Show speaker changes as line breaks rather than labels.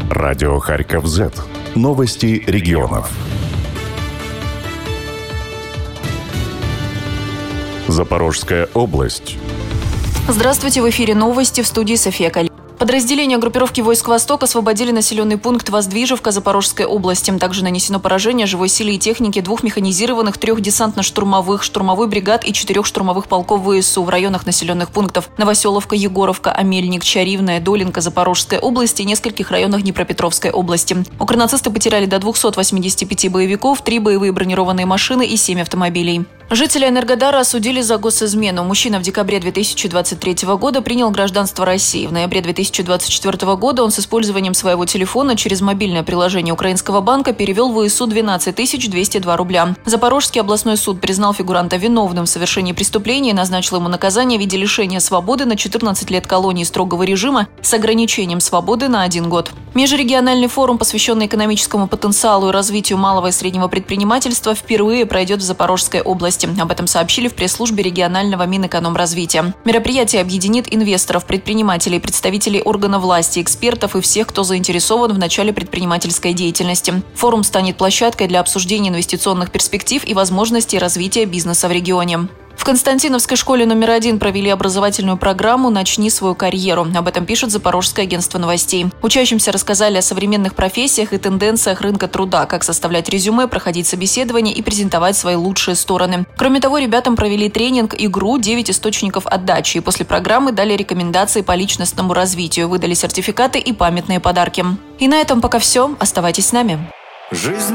Радио Харьков Z. Новости регионов. Запорожская область.
Здравствуйте, в эфире новости, в студии София Калинина. Подразделения группировки войск «Восток» освободили населенный пункт Воздвижевка Запорожской области. Также нанесено поражение живой силе и технике 2 механизированных, 3 десантно-штурмовых, штурмовой бригад и 4 штурмовых полков ВСУ в районах населенных пунктов Новоселовка, Егоровка, Амельник, Чаривная, Долинка Запорожской области и нескольких районах Днепропетровской области. Укрнацисты потеряли до 285 боевиков, 3 боевые бронированные машины и 7 автомобилей. Жители Энергодара осудили за госизмену. Мужчина в декабре 2023 года принял гражданство России. В ноябре 2024 года он с использованием своего телефона через мобильное приложение украинского банка перевел в ВСУ 12 202 рубля. Запорожский областной суд признал фигуранта виновным в совершении преступления и назначил ему наказание в виде лишения свободы на 14 лет колонии строгого режима с ограничением свободы на 1 год. Межрегиональный форум, посвященный экономическому потенциалу и развитию малого и среднего предпринимательства, впервые пройдет в Запорожской области. Об этом сообщили в пресс-службе регионального Минэкономразвития. Мероприятие объединит инвесторов, предпринимателей, представителей органов власти, экспертов и всех, кто заинтересован в начале предпринимательской деятельности. Форум станет площадкой для обсуждения инвестиционных перспектив и возможностей развития бизнеса в регионе. В Константиновской школе номер 1 провели образовательную программу «Начни свою карьеру». Об этом пишет Запорожское агентство новостей. Учащимся рассказали о современных профессиях и тенденциях рынка труда, как составлять резюме, проходить собеседование и презентовать свои лучшие стороны. Кроме того, ребятам провели тренинг, игру, 9 источников отдачи. И после программы дали рекомендации по личностному развитию, выдали сертификаты и памятные подарки. И на этом пока все. Оставайтесь с нами.
Жизнь